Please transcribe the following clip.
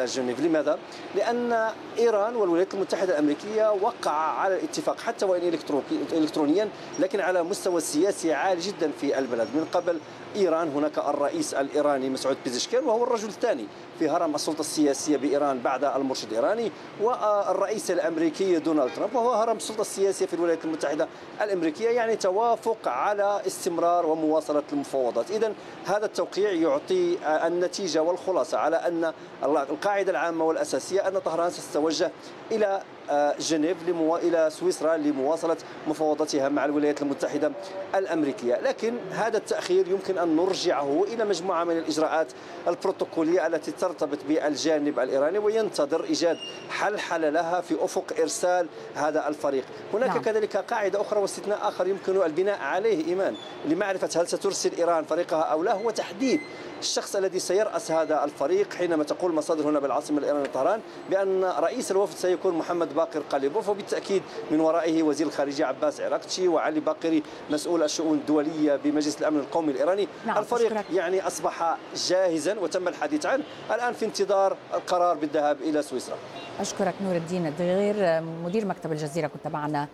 جنيف. لماذا؟ لأن إيران والولايات المتحدة الأمريكية وقع على الاتفاق حتى وإن إلكترونيا، لكن على مستوى السياسي عالي جدا في البلد. من قبل إيران هناك الرئيس الإيراني مسعود بيزشكيان، وهو الرجل الثاني في هرم السلطة السياسية بإيران بعد المرشد الإيراني، والرئيس الأمريكي دونالد ترامب، وهو هرم السلطة السياسية في الولايات المتحدة الأمريكية. يعني توافق على استمرار ومواصلة المفاوضات. إذن هذا التوقيع يعطي النتيجة والخلاصة على أن القاعدة العامة والأساسية أن طهران ستتوجه إلى جنيف إلى سويسرا لمواصلة مفاوضاتها مع الولايات المتحدة الأمريكية. لكن هذا التأخير يمكن أن نرجعه إلى مجموعة من الإجراءات البروتوكولية التي ترتبط بالجانب الإيراني، وينتظر إيجاد حل لها في أفق إرسال هذا الفريق. هناك كذلك قاعدة أخرى واستثناء آخر يمكن البناء عليه إيمان لمعرفة هل سترسل إيران فريقها أو لا، هو تحديد الشخص الذي سيرأس هذا الفريق. حينما تقول مصادر هنا بالعاصمة الإيرانية طهران بأن رئيس الوفد سيكون محمد باقر قليبوف، وبالتأكيد من ورائه وزير الخارجية عباس عراقتشي وعلي باقري مسؤول الشؤون الدولية بمجلس الأمن القومي الإيراني. الفريق يعني أصبح جاهزا وتم الحديث عنه، الآن في انتظار القرار بالذهاب إلى سويسرا. أشكرك نور الدين الدغير، مدير مكتب الجزيرة، كنت معنا